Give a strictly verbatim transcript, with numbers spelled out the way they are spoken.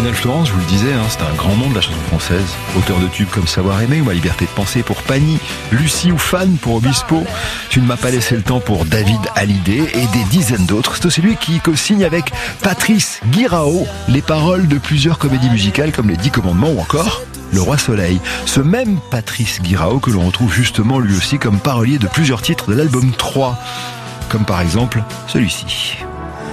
Lionel Florence, je vous le disais, hein, c'est un grand nom de la chanson française. Auteur de tubes comme Savoir aimer ou Ma liberté de penser pour Pani, Lucie ou Fan pour Obispo, Tu ne m'as pas laissé le temps pour David Hallyday et des dizaines d'autres. C'est aussi lui qui co-signe avec Patrice Guirao les paroles de plusieurs comédies musicales comme Les Dix Commandements ou encore Le Roi Soleil. Ce même Patrice Guirao que l'on retrouve justement lui aussi comme parolier de plusieurs titres de l'album trois, comme par exemple celui-ci.